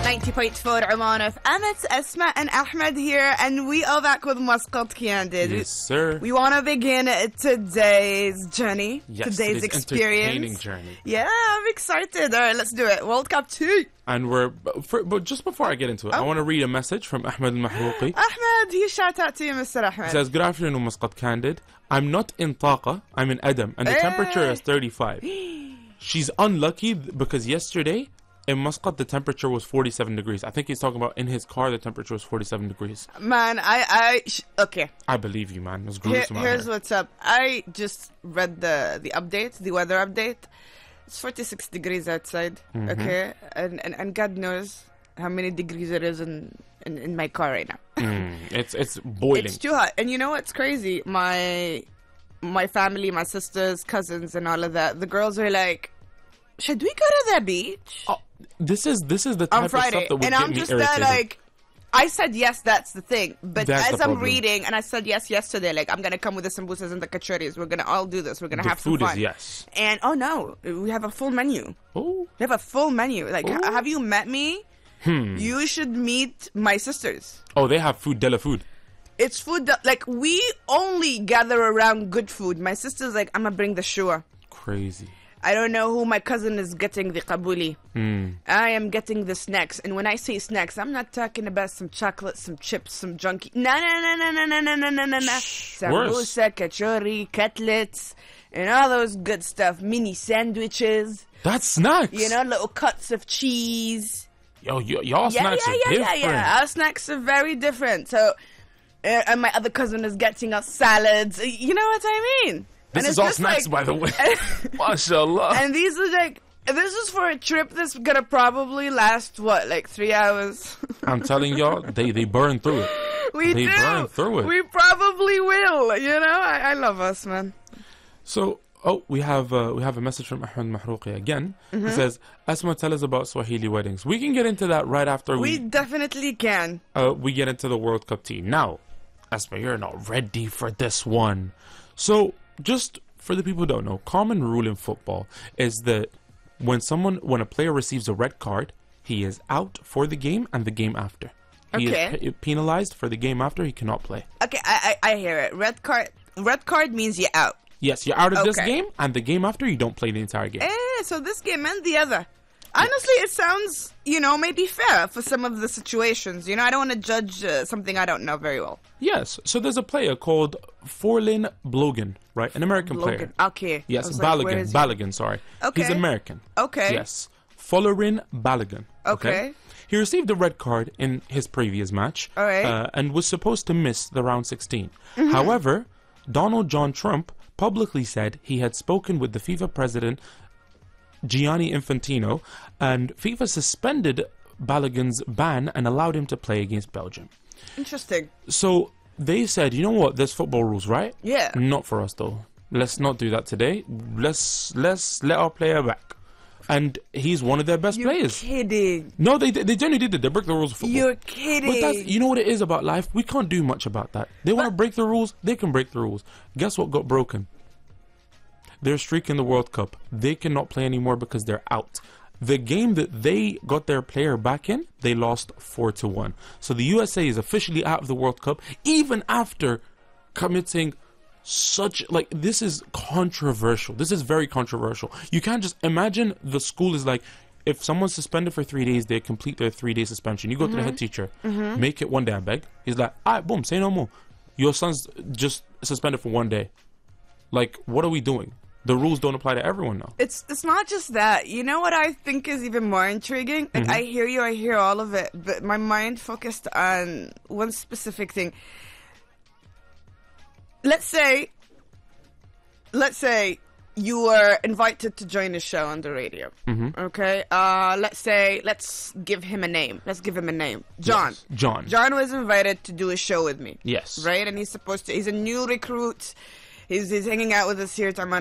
90.4 Oman FM. It's Esma and Ahmed here, and we are back with Muscat Candid. Yes, sir. We want to begin today's journey, today's experience. Entertaining journey. Yeah, I'm excited. All right, let's do it. World Cup 2. And but just before I get into it, I want to read a message from Ahmed al-Mahrouqi. Ahmed, he shout out to you, Mr. Ahmed. He says, good afternoon, Muscat Candid. I'm not in Taqa, I'm in Adam, and the temperature is 35. She's unlucky because yesterday in Muscat the temperature was 47 degrees. I think he's talking about in his car the temperature was 47 degrees. Man, okay. I believe you, man. It was gruesome. Here's what's up. I just read the update, the weather update. It's 46 degrees outside, okay? And God knows how many degrees it is in my car right now. It's boiling. It's too hot. And you know what's crazy? My family, my sisters, cousins, and all of that, the girls are like, should we go to the beach? Oh, this is the type on Friday. of stuff that would and get I'm me just irritated. like, I said yes, that's the thing. But That's as the I'm problem. reading, and I said yes yesterday, like, I'm going to come with the sambusas and the kachoris. We're going to all do this. We're going to have some food fun. is yes. And, oh no, we have a full menu. Oh. We have a full menu. Like, Ooh. have you met me? You should meet my sisters. Oh, they have food, della food. It's food that, like, we only gather around good food. My sister's like, I'm going to bring the shua. Crazy. I don't know who my cousin is getting the kabuli. I am getting the snacks. And when I say snacks, I'm not talking about some chocolate, some chips, some junky. No. Sambusa, kachori, cutlets, and all those good stuff. Mini sandwiches. That's snacks. You know, little cuts of cheese. Yo, y'all snacks are different. Yeah. Our snacks are very different. So, and my other cousin is getting us salads. You know what I mean? This and is all snacks, by the way. MashaAllah. And these are like, this is for a trip that's gonna probably last, what, like 3 hours? I'm telling y'all, they burn through it. They burn through it. We probably will, you know? I love us, man. So, we have a message from Ahmed Mahrouqi again. He says, Asma, tell us about Swahili weddings. We can get into that right after we definitely can. We get into the World Cup tea. Now, Asma, you're not ready for this one. So, just for the people who don't know, common rule in football is that when a player receives a red card, he is out for the game and the game after. Okay. He is penalized for the game after. He cannot play. Okay, I hear it. Red card means you're out. Yes, you're out of this game, and the game after, you don't play the entire game. So this game and the other. Honestly, it sounds, maybe fair for some of the situations. I don't want to judge something I don't know very well. Yes, so there's a player called Forlin Blogan, right? An American player. Okay. Yes, Balogun, sorry. Okay. He's American. Okay. Yes, Forlin Balogun. Okay. He received a red card in his previous match. All right. And was supposed to miss the round 16. However, Donald John Trump publicly said he had spoken with the FIFA president, Gianni Infantino, and FIFA suspended Balogun's ban and allowed him to play against Belgium. Interesting. So they said, you know what, there's football rules, right? Yeah. Not for us though. Let's not do that today. Let's let our player back. And he's one of their best players. You're kidding. No, they genuinely did it. They broke the rules of football. You're kidding. But you know what it is about life? We can't do much about that. They want to break the rules, they can break the rules. Guess what got broken? Their streak in the World Cup. They cannot play anymore because they're out. The game that they got their player back in, they lost 4-1. So the USA is officially out of the World Cup, even after committing this is controversial. This is very controversial. You can't just imagine the school is like, if someone's suspended for 3 days, they complete their 3-day suspension. You go to the head teacher, make it 1 day, I beg. He's like, all right, boom, say no more. Your son's just suspended for 1 day. Like, what are we doing? The rules don't apply to everyone now. It's not just that. You know what I think is even more intriguing? Like, I hear you, I hear all of it, but my mind focused on one specific thing. Let's say you were invited to join a show on the radio. Okay? Let's give him a name. John. Yes. John. John was invited to do a show with me. Yes. Right? And he's a new recruit. He's hanging out with us here at Oman